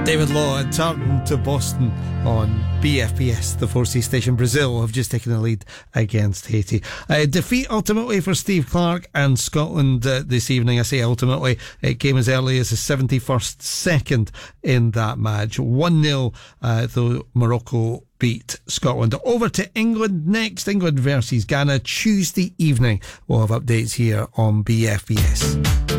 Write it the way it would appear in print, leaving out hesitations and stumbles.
David Law and Turn to Boston on BFBS, the 4C station. Brazil have just taken the lead against Haiti. Defeat ultimately for Steve Clarke and Scotland this evening. I say ultimately, it came as early as the 71st second in that match. 1-0 though Morocco beat Scotland. Over to England next. England versus Ghana Tuesday evening. We'll have updates here on BFBS.